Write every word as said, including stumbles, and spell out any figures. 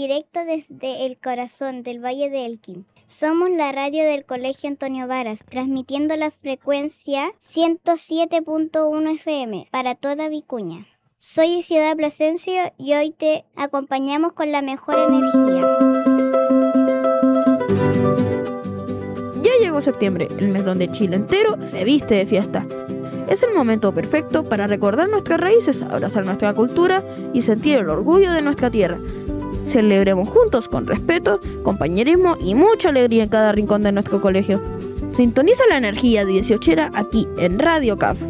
directo desde el corazón del Valle de Elqui. Somos la radio del Colegio Antonio Varas, transmitiendo la frecuencia ciento siete punto uno F M para toda Vicuña. Soy Isidora Plasencia y hoy te acompañamos con la mejor energía. Ya llegó septiembre, el mes donde Chile entero se viste de fiesta. Es el momento perfecto para recordar nuestras raíces, abrazar nuestra cultura y sentir el orgullo de nuestra tierra. Celebremos juntos con respeto, compañerismo y mucha alegría en cada rincón de nuestro colegio. Sintoniza la energía dieciochera aquí en Radio C A F.